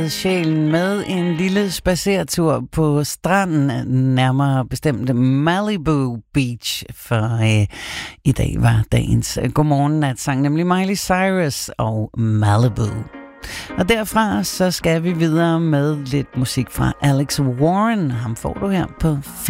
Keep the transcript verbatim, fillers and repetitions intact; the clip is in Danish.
Sjælen med en lille spacertur på stranden, nærmere bestemt Malibu Beach, for øh, i dag var dagens godmorgen natsang, nemlig Miley Cyrus og Malibu. Og derfra så skal vi videre med lidt musik fra Alex Warren. Ham får du her på